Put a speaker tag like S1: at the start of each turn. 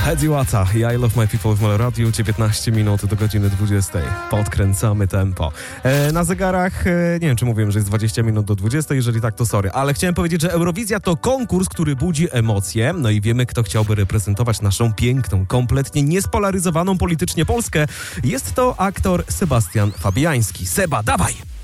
S1: Eddie Wata, I Love My People w Molo Radio, 19 minut do godziny 20. Podkręcamy tempo. Na zegarach, nie wiem czy mówiłem, że jest 20 minut do 20, jeżeli tak to sorry, ale chciałem powiedzieć, że Eurowizja to konkurs, który budzi emocje, no i wiemy, kto chciałby reprezentować naszą piękną, kompletnie niespolaryzowaną politycznie Polskę. Jest to aktor Sebastian Fabiański. Seba, dawaj!